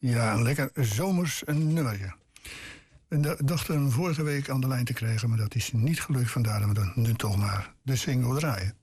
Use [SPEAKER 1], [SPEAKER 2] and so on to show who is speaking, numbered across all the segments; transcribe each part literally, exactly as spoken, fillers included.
[SPEAKER 1] Ja, een lekker zomers nummerje. We dachten vorige week aan de lijn te krijgen, maar dat is niet gelukt. Vandaar dat we dan nu toch maar de single draaien.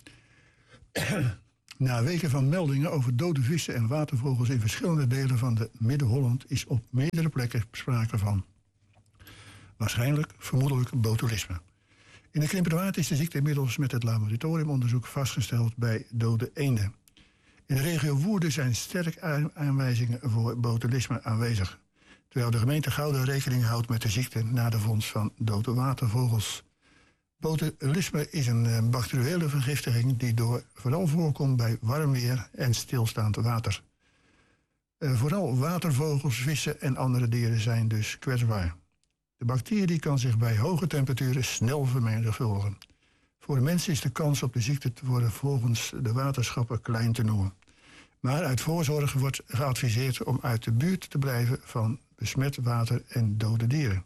[SPEAKER 1] Na weken van meldingen over dode vissen en watervogels in verschillende delen van de Midden-Holland is op meerdere plekken sprake van waarschijnlijk, vermoedelijk, botulisme. In de Krimperwaard is de ziekte inmiddels met het laboratoriumonderzoek vastgesteld bij dode eenden. In de regio Woerden zijn sterk aanwijzingen voor botulisme aanwezig, terwijl de gemeente Gouda rekening houdt met de ziekte na de vondst van dode watervogels. Botulisme is een bacteriële vergiftiging die door vooral voorkomt bij warm weer en stilstaand water. Uh, vooral watervogels, vissen en andere dieren zijn dus kwetsbaar. De bacterie kan zich bij hoge temperaturen snel vermenigvuldigen. Voor de mens is de kans op de ziekte te worden volgens de waterschappen klein te noemen. Maar uit voorzorg wordt geadviseerd om uit de buurt te blijven van besmet water en dode dieren.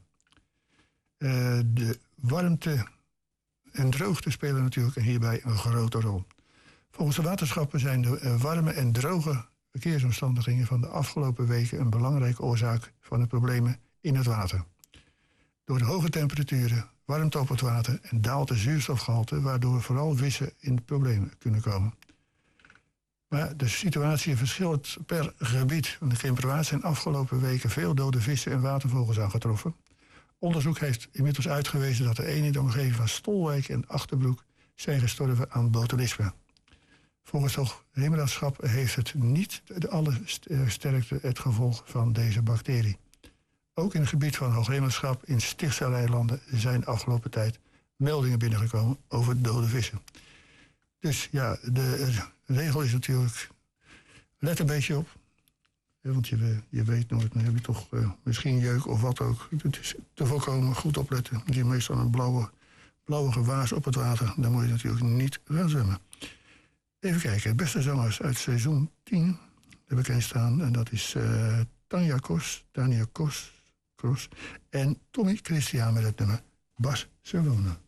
[SPEAKER 1] Uh, de warmte en droogte spelen natuurlijk hierbij een grote rol. Volgens de waterschappen zijn de warme en droge verkeersomstandigheden van de afgelopen weken een belangrijke oorzaak van de problemen in het water. Door de hoge temperaturen warmt op het water en daalt de zuurstofgehalte, waardoor vooral vissen in de problemen kunnen komen. Maar de situatie verschilt per gebied. In de Krimperwaard zijn afgelopen weken veel dode vissen en watervogels aangetroffen. Onderzoek heeft inmiddels uitgewezen dat er één in de omgeving van Stolwijk en Achterbroek zijn gestorven aan botulisme. Volgens het Hemelraadschap heeft het niet de alle sterkte het gevolg van deze bacterie. Ook in het gebied van Hooghemelschap in Stichtseilanden zijn de afgelopen tijd meldingen binnengekomen over dode vissen. Dus ja, de regel is natuurlijk, let een beetje op. Want je, je weet nooit, dan heb je toch uh, misschien jeuk of wat ook. Het is te voorkomen, goed opletten. Je hebt meestal een blauwe, blauwe gewaas op het water. Dan moet je natuurlijk niet gaan zwemmen. Even kijken, het beste zangers uit seizoen tien heb ik eens staan. En dat is uh, Tanja Kos, Tanja Kos, Kros en Tommy Christian met het nummer Barcelona.